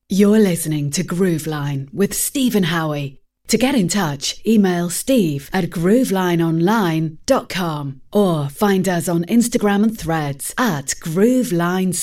You're listening to Grooveline with Stephen Howie. To get in touch, email steve@groovelineonline.com or find us on Instagram and Threads @GroovelineSteve.